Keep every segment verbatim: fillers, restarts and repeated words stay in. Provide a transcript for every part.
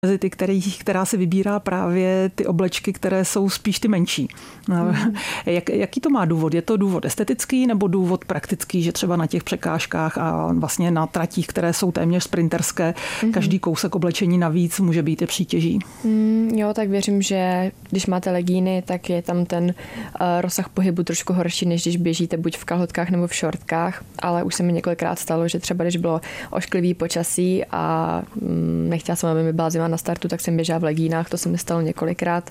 mezi ty, který, která si vybírá právě ty oblečky, které jsou spíš ty menší. Mm. Jak, jaký to má důvod? Je to důvod estetický nebo důvod praktický, že třeba na těch překážkách a vlastně na tratích, které jsou téměř sprinterské, mm. každý kousek oblečení navíc může být i přítěží? Mm, jo, tak věřím, že když máte legíny, tak je tam ten uh, rozsah pohybu trošku horší, než když běžíte buď v kalhotkách nebo v šortkách, ale už se mi několikrát stalo, že třeba když bylo ošklivý počasí a mm, nechtěla jsem, aby mi byla zima na startu, tak jsem běžela v legínách, to se mi stalo několikrát,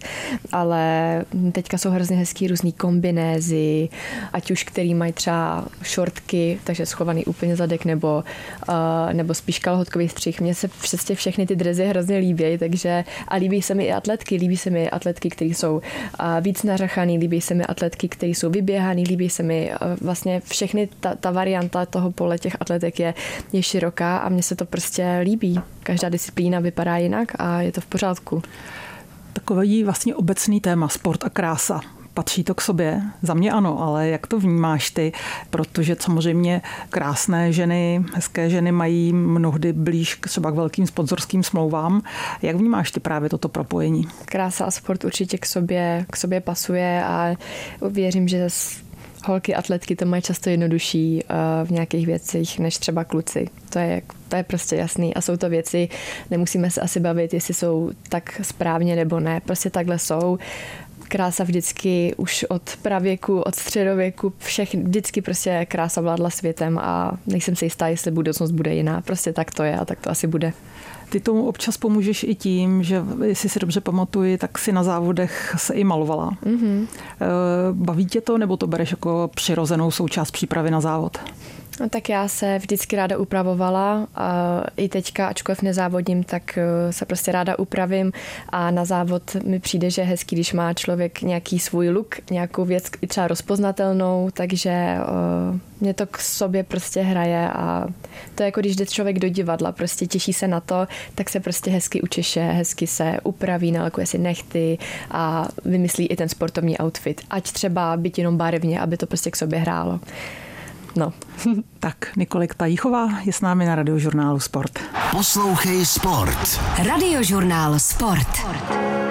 ale teďka jsou hrozně hezký různý kombinézy, ať už který mají třeba šortky, takže schovaný úplně zadek, nebo, uh, nebo spíš kalhotkový střih. Mně se přesně všechny ty dresy hrozně líbí, takže a líbí se mi i atletky, líbí se mi atletky, které jsou uh, víc nařachaný, líbí se mi atletky, které jsou vyběhaný, líbí se mi uh, vlastně všechny, ta, ta varianta toho pole těch atletek je, je široká a mně se to prostě líbí. Každá disciplína vypadá jinak a je to v pořádku. Takový vlastně obecný téma, sport a krása. Patří to k sobě? Za mě ano, ale jak to vnímáš ty? Protože samozřejmě krásné ženy, hezké ženy mají mnohdy blíž k třeba k velkým sponzorským smlouvám. Jak vnímáš ty právě toto propojení? Krása a sport určitě k sobě, k sobě pasuje a věřím, že holky atletky to mají často jednodušší v nějakých věcech než třeba kluci. To je, to je prostě jasný a jsou to věci, nemusíme se asi bavit, jestli jsou tak správně nebo ne. Prostě takhle jsou. Krása vždycky už od pravěku, od středověku, všech, vždycky prostě krása vládla světem a nejsem si jistá, jestli budoucnost bude jiná. Prostě tak to je a tak to asi bude. Ty tomu občas pomůžeš i tím, že jestli si dobře pamatuji, tak si na závodech se i malovala. Mm-hmm. Baví tě to, nebo to bereš jako přirozenou součást přípravy na závod? No, tak já se vždycky ráda upravovala a i teďka, ačkoliv nezávodím, tak se prostě ráda upravím a na závod mi přijde, že je hezký, když má člověk nějaký svůj look, nějakou věc i třeba rozpoznatelnou, takže uh, mě to k sobě prostě hraje a to je jako když jde člověk do divadla, prostě těší se na to, tak se prostě hezky učeše, hezky se upraví, nalakuje si nechty a vymyslí i ten sportovní outfit, ať třeba být jenom barevně, aby to prostě k sobě hrálo. No. Tak, Nikolika Jíchová je s námi na Radiožurnálu Sport. Poslouchej Sport. Radiožurnál Sport.